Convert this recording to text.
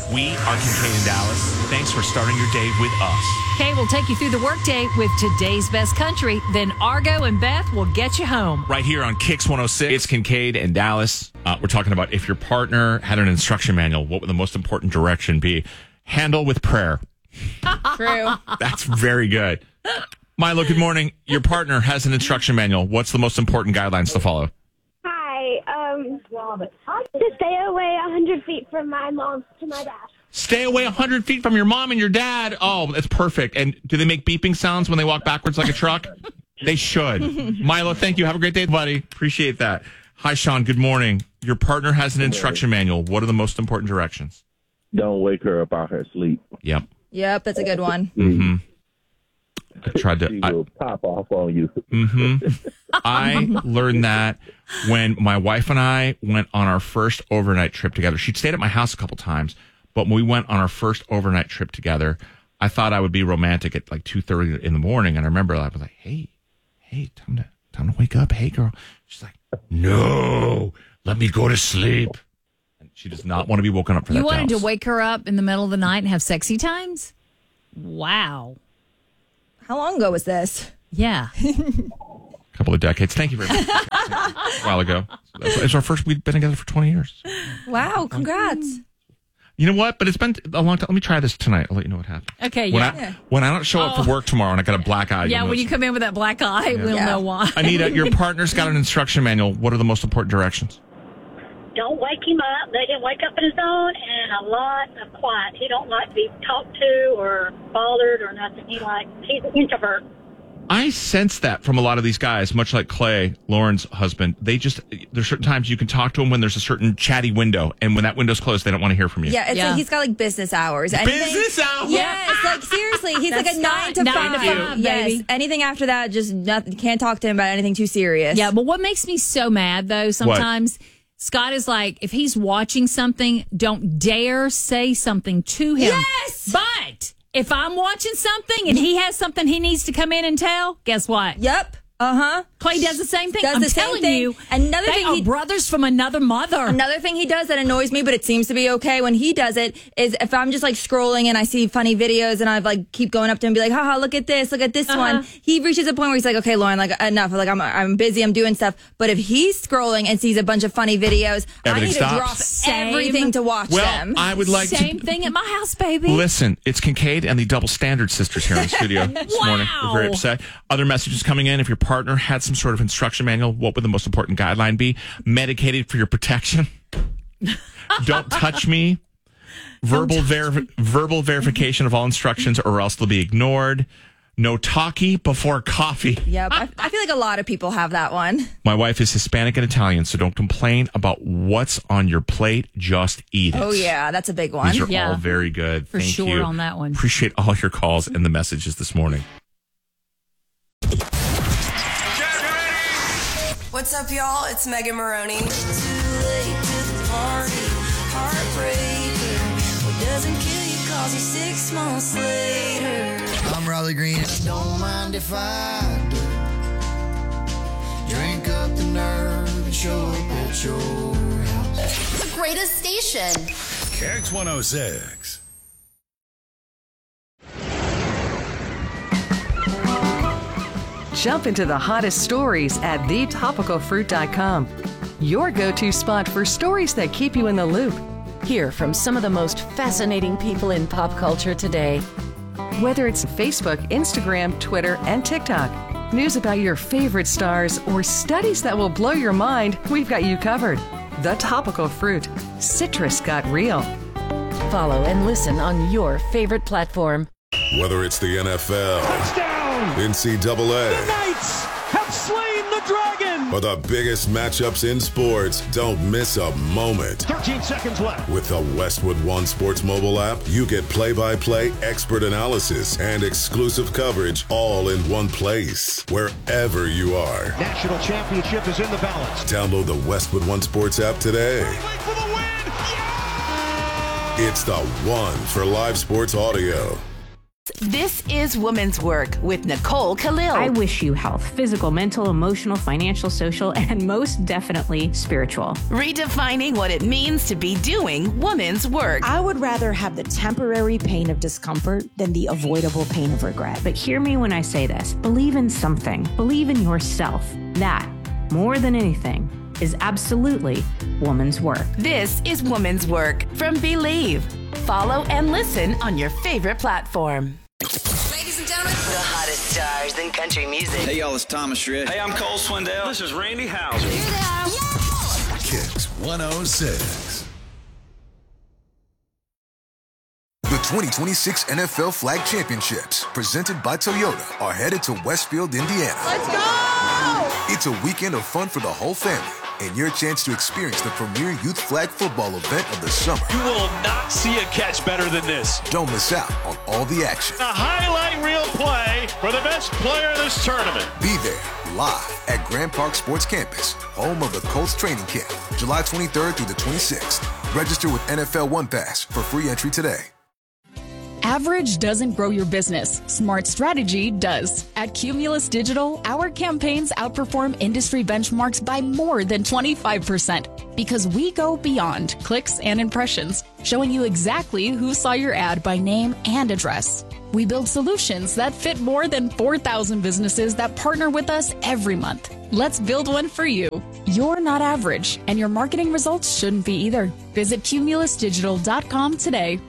We are Kincaid and Dallas. Thanks for starting your day with us. Kay will take you through the workday with today's best country. Then Argo and Beth will get you home. Right here on Kicks 106. It's Kincaid and Dallas. We're talking about if your partner had an instruction manual, what would the most important direction be? Handle with prayer. True. That's very good. Milo, good morning. Your partner has an instruction manual. What's the most important guidelines to follow? Hi. To stay away 100 feet from my mom to my dad. Stay away 100 feet from your mom and your dad. Oh, that's perfect. And do they make beeping sounds when they walk backwards like a truck? They should. Milo, thank you. Have a great day, buddy. Appreciate that. Hi, Sean. Good morning. Your partner has an instruction manual. What are the most important directions? Don't wake her up out her sleep. Yep. Yep, that's a good one. Mm-hmm. I tried to. She will pop off on you. I learned that when my wife and I went on our first overnight trip together. She'd stayed at my house a couple times, but when we went on our first overnight trip together, I thought I would be romantic at like 2:30 in the morning. And I remember I was like, hey, time to wake up. Hey, girl. She's like, no, let me go to sleep. And she does not want to be woken up for that. You wanted to wake her up in the middle of the night and have sexy times? Wow. How long ago was this? Yeah. Couple of decades. Thank you very much. A while ago. It's our first. We've been together for 20 years. Wow, congrats. You know what? But it's been a long time. Let me try this tonight. I'll let you know what happens. Okay, When I don't show up for work tomorrow and I got a black eye. Yeah, when you come in with that black eye, we'll know why. Anita, your partner's got an instruction manual. What are the most important directions? Don't wake him up. Let him wake up on his own, and a lot of quiet. He don't like to be talked to or bothered or nothing. He's an introvert. I sense that from a lot of these guys, much like Clay, Lauren's husband. There's certain times you can talk to him when there's a certain chatty window, and when that window's closed, they don't want to hear from you. Yeah, like he's got like business hours. Business hours? Yes, like seriously, he's like a 9 to 5. 9 to 5, yes, baby. anything after that, just nothing. Can't talk to him about anything too serious. Yeah, but what makes me so mad, though, sometimes, Scott is like, if he's watching something, don't dare say something to him. Yes! But if I'm watching something and he has something he needs to come in and tell, guess what? Yep. Clay does the same thing. Does I'm the same telling thing. you. Another they thing are brothers from another mother. Another thing he does that annoys me, but it seems to be okay when he does it, is if I'm just like scrolling and I see funny videos and I like keep going up to him and be like, haha, look at this one. He reaches a point where he's like, okay, Lauren, like enough. Like I'm busy, I'm doing stuff. But if he's scrolling and sees a bunch of funny videos, I need to drop everything to watch them. I would like Same thing at my house, baby. Listen, it's Kincaid and the Double Standard sisters here in the studio this morning. We're very upset. Other messages coming in. If your partner had some sort of instruction manual, what would the most important guideline be? Medicated for your protection. Don't touch me. Verbal verification of all instructions or else they'll be ignored. No talkie before coffee. Yep. I feel like a lot of people have that one. My wife is Hispanic and Italian, so don't complain about what's on your plate. Just eat it. Oh, yeah. That's a big one. These are all very good. For Thank sure you. on that one. Appreciate all your calls and the messages this morning. What's up, y'all? It's Megan Maroney. Too late to the party, heartbreaker. What doesn't kill you calls you 6 months later. I'm Raleigh Green. Don't mind if I do. Drink up the nerve and show up at your house. The greatest station. Kicks 106. Jump into the hottest stories at thetopicalfruit.com. Your go-to spot for stories that keep you in the loop. Hear from some of the most fascinating people in pop culture today. Whether it's Facebook, Instagram, Twitter, and TikTok, news about your favorite stars, or studies that will blow your mind, we've got you covered. The Topical Fruit. Citrus got real. Follow and listen on your favorite platform. Whether it's the NFL, touchdown, NCAA, the Knights have slain the dragon, or the biggest matchups in sports, don't miss a moment. 13 seconds left. With the Westwood One Sports mobile app, you get play-by-play expert analysis and exclusive coverage all in one place, wherever you are. National championship is in the balance. Download the Westwood One Sports app today. For the win. It's the one for live sports audio. This is Woman's Work with Nicole Khalil. I wish you health, physical, mental, emotional, financial, social, and most definitely spiritual. Redefining what it means to be doing woman's work. I would rather have the temporary pain of discomfort than the avoidable pain of regret. But hear me when I say this. Believe in something. Believe in yourself. That, more than anything, is absolutely woman's work. This is Woman's Work from Believe. Follow and listen on your favorite platform. Ladies and gentlemen, the hottest stars in country music. Hey, y'all, it's Thomas Rhett. Hey, I'm Cole Swindell. This is Randy Houser. Kicks 106. The 2026 NFL Flag Championships, presented by Toyota, are headed to Westfield, Indiana. Let's go! It's a weekend of fun for the whole family and your chance to experience the premier youth flag football event of the summer. You will not see a catch better than this. Don't miss out on all the action. A highlight reel play for the best player in this tournament. Be there live at Grand Park Sports Campus, home of the Colts training camp, July 23rd through the 26th. Register with NFL One Pass for free entry today. Average doesn't grow your business. Smart strategy does. At Cumulus Digital, our campaigns outperform industry benchmarks by more than 25% because we go beyond clicks and impressions, showing you exactly who saw your ad by name and address. We build solutions that fit more than 4,000 businesses that partner with us every month. Let's build one for you. You're not average, and your marketing results shouldn't be either. Visit cumulusdigital.com today.